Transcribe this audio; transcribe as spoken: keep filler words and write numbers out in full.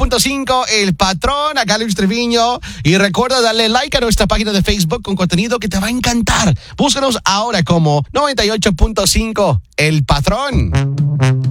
punto cinco, El Patrón, acá Luis Treviño. Y recuerda darle like a nuestra página de Facebook con contenido que te va a encantar. Búscanos ahora como noventa y ocho punto cinco, El Patrón.